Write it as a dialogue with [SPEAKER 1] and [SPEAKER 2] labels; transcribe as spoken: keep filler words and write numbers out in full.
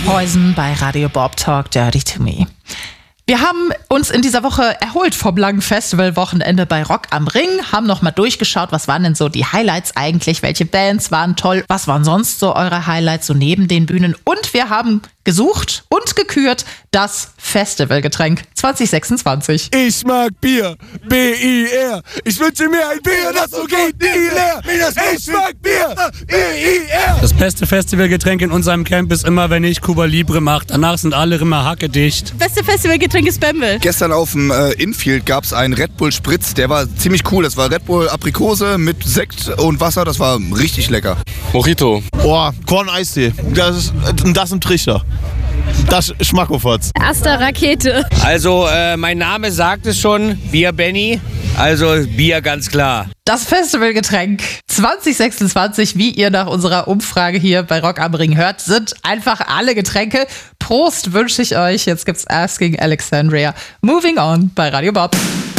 [SPEAKER 1] Poison bei Radio Bob Talk Dirty to Me. Wir haben uns in dieser Woche erholt vom langen Festivalwochenende bei Rock am Ring, haben nochmal durchgeschaut, was waren denn so die Highlights eigentlich, welche Bands waren toll, was waren sonst so eure Highlights so neben den Bühnen, und wir haben gesucht und gekürt das Festivalgetränk zwanzig sechsundzwanzig.
[SPEAKER 2] Ich mag Bier, B I R. Ich wünsche mir ein Bier, das so geht nie leer. Ich mag Bier, B I R.
[SPEAKER 3] Das beste Festivalgetränk in unserem Camp ist immer, wenn ich Cuba Libre mache. Danach sind alle immer hackedicht.
[SPEAKER 4] Beste Festivalgetränk ist Bamble.
[SPEAKER 5] Gestern auf dem äh, Infield gab es einen Red Bull Spritz, der war ziemlich cool. Das war Red Bull Aprikose mit Sekt und Wasser, das war richtig lecker.
[SPEAKER 2] Mojito. Boah, Korn-Eistee. Das ist das im Trichter. Das Schmackofotz.
[SPEAKER 4] Erste Rakete.
[SPEAKER 6] Also, äh, mein Name sagt es schon, Bier Benny, also Bier ganz klar.
[SPEAKER 1] Das Festivalgetränk zwanzig sechsundzwanzig, wie ihr nach unserer Umfrage hier bei Rock am Ring hört, sind einfach alle Getränke. Prost wünsche ich euch. Jetzt gibt's Asking Alexandria. Moving on bei Radio Bob.